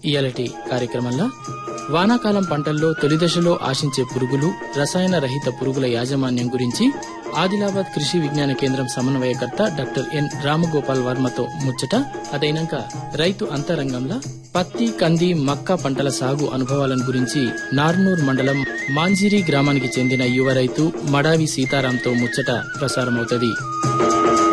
ఇయాలటి కార్యక్రమంలో వానాకాలం పంటల్లో తొలి దశలో ఆశించే పురుగులు, రసాయన రహిత పురుగుల యాజమాన్యం గురించి ఆదిలాబాద్ కృషి విజ్ఞాన కేంద్రం సమన్వయకర్త డాక్టర్ ఎన్ రామగోపాల్ వర్మతో ముచ్చట. అదైనాక రైతు అంతరంగంలో పత్తి, కంది, మక్క పంటల సాగు అనుభవాలను గురించి నార్నూర్ మండలం మాంజిరి గ్రామానికి చెందిన యువ రైతు మడావి సీతారాంతో ముచ్చట ప్రసారమవుతుంది.